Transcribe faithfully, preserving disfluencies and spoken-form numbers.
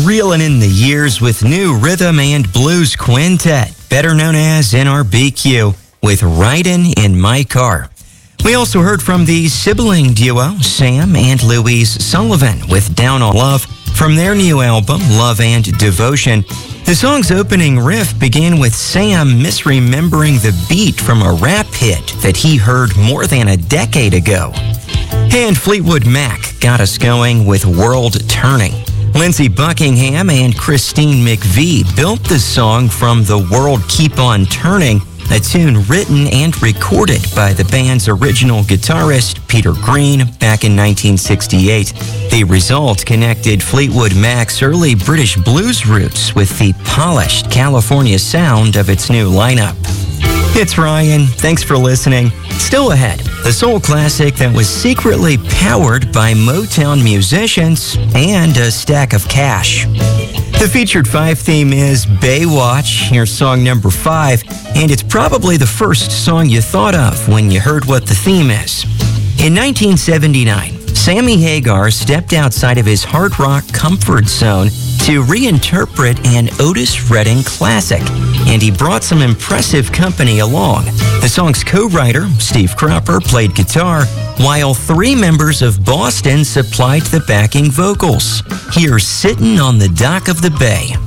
reeling in the years with new rhythm and blues quintet, better known as N R B Q, with Ridin' in My Car. We also heard from the sibling duo, Sam and Louise Sullivan, with Down on Love from their new album, Love and Devotion. The song's opening riff began with Sam misremembering the beat from a rap hit that he heard more than a decade ago. And Fleetwood Mac got us going with World Turning. Lindsey Buckingham and Christine McVie built the song from The World Keep On Turning, a tune written and recorded by the band's original guitarist, Peter Green, back in nineteen sixty-eight. The result connected Fleetwood Mac's early British blues roots with the polished California sound of its new lineup. It's Ryan. Thanks for listening. Still ahead, the soul classic that was secretly powered by Motown musicians and a stack of cash. The featured five theme is Baywatch, here's song number five, and it's probably the first song you thought of when you heard what the theme is. In nineteen seventy-nine, Sammy Hagar stepped outside of his hard rock comfort zone to reinterpret an Otis Redding classic, and he brought some impressive company along. The song's co-writer, Steve Cropper, played guitar, while three members of Boston supplied the backing vocals. Here's Sittin' on the Dock of the Bay.